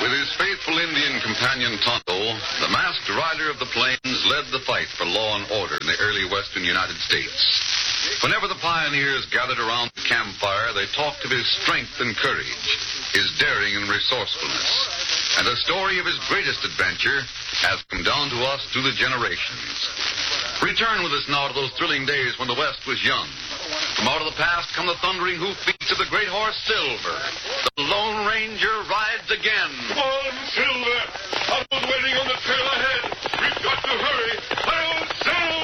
With his faithful Indian companion Tonto, the masked rider of the plains led the fight for law and order in the early western United States. Whenever the pioneers gathered around the campfire, they talked of his strength and courage, his daring and resourcefulness. And the story of his greatest adventure has come down to us through the generations. Return with us now to those thrilling days when the West was young. From out of the past come the thundering hoofbeats of the great horse Silver. The Lone Ranger rides again. Come on, Silver. Tonto's waiting on the trail ahead. We've got to hurry.